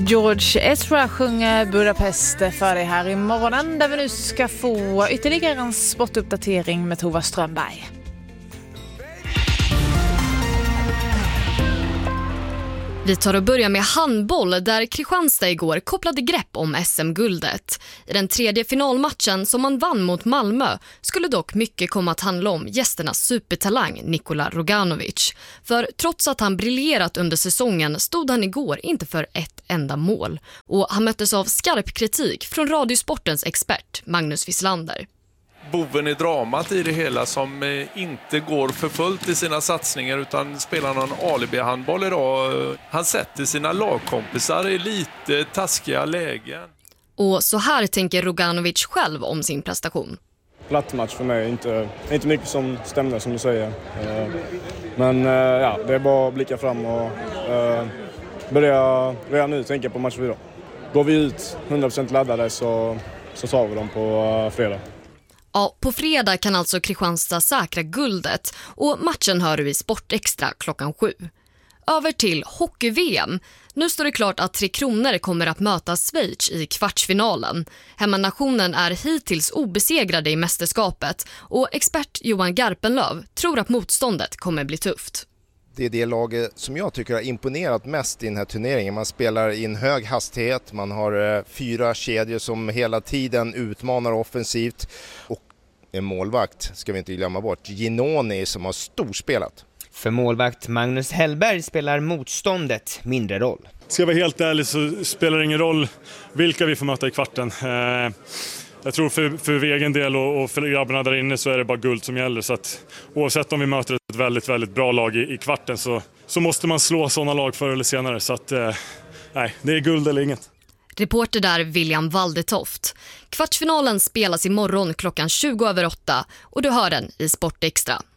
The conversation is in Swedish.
George Ezra sjunger Budapest för dig här i morgonen, där vi nu ska få ytterligare en sportuppdatering med Tova Strömberg. Vi tar och börjar med handboll där Kristianstad igår kopplade grepp om SM-guldet. I den tredje finalmatchen som man vann mot Malmö skulle dock mycket komma att handla om gästernas supertalang Nikola Roganovic. För trots att han briljerat under säsongen stod han igår inte för ett enda mål. Och han möttes av skarp kritik från Radiosportens expert Magnus Wislander. Boven i dramat i det hela som inte går för fullt i sina satsningar utan spelar någon alibi-handboll idag. Han sätter sina lagkompisar i lite taskiga lägen. Och så här tänker Roganovic själv om sin prestation. Platt match för mig, inte mycket som stämde som du säger. Men ja, det är bara att blicka fram och börja redan nu tänka på match 4. Går vi ut 100% laddade så tar vi dem på fredag. Ja, på fredag kan alltså Kristianstad säkra guldet och matchen hör du i Sportextra 7:00. Över till hockey-VM. Nu står det klart att Tre Kronor kommer att möta Schweiz i kvartsfinalen. Hemmanationen är hittills obesegrade i mästerskapet och expert Johan Garpenlöv tror att motståndet kommer bli tufft. Det är det laget som jag tycker har imponerat mest i den här turneringen. Man spelar i en hög hastighet, man har 4 kedjor som hela tiden utmanar offensivt och en målvakt, ska vi inte glömma bort, Ginoni som har storspelat. För målvakt Magnus Hellberg spelar motståndet mindre roll. Ska jag vara helt ärlig så spelar det ingen roll vilka vi får möta i kvarten. Jag tror för egen del och för grabbarna där inne så är det bara guld som gäller. Så att oavsett om vi möter ett väldigt, väldigt bra lag i kvarten så måste man slå sådana lag förr eller senare. Så att nej, det är guld eller inget. Reporter där William Waldetoft. Kvartsfinalen spelas imorgon 7:20 och du hör den i Sportextra.